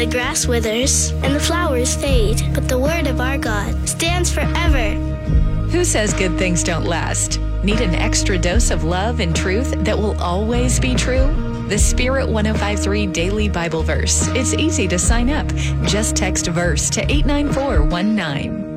The grass withers and the flowers fade, but the word of our God stands forever. Who says good things don't last? Need an extra dose of love and truth that will always be true? The Spirit 105.3 Daily Bible Verse. It's easy to sign up. Just text VERSE to 89419.